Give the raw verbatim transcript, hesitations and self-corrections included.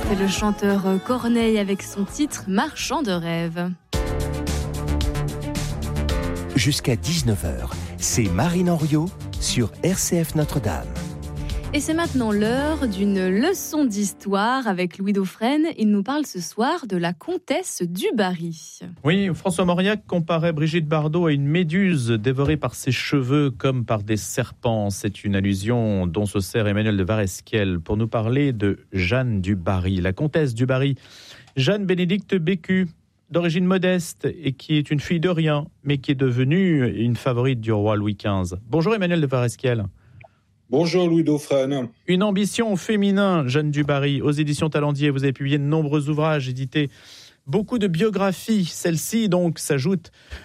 C'est le chanteur Corneille avec son titre « Marchand de rêve ». Jusqu'à dix-neuf heures, c'est Marine Henriot sur R C F Notre-Dame. Et c'est maintenant l'heure d'une leçon d'histoire avec Louis Dauphren. Il nous parle ce soir de la comtesse du Barry. Oui, François Mauriac comparait Brigitte Bardot à une méduse dévorée par ses cheveux comme par des serpents. C'est une allusion dont se sert Emmanuel de Varesquiel pour nous parler de Jeanne du Barry, la comtesse du Barry. Jeanne Bénédicte Bécu, d'origine modeste et qui est une fille de rien, mais qui est devenue une favorite du roi Louis quinze. Bonjour Emmanuel de Varesquiel. Bonjour Louis Dauphren. Une ambition féminin, Jeanne du Barry, aux éditions Talendier. Vous avez publié de nombreux ouvrages, édité beaucoup de biographies. Celle-ci donc s'ajoute